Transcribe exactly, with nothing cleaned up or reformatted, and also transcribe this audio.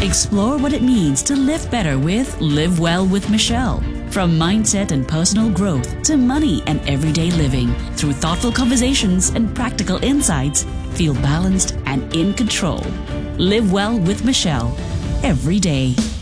Explore what it means to live better with Live Well with Michelle. From mindset and personal growth to money and everyday living, through thoughtful conversations and practical insights, feel balanced and in control. Live Well with Michelle, every day.